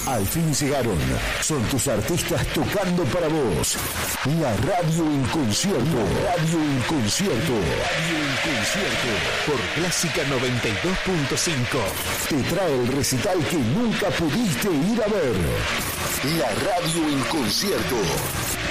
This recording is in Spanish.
Al fin llegaron. Son tus artistas tocando para vos. La radio en concierto. Radio en concierto. Radio en concierto. Por Clásica 92.5. Te trae el recital que nunca pudiste ir a ver. La radio en concierto.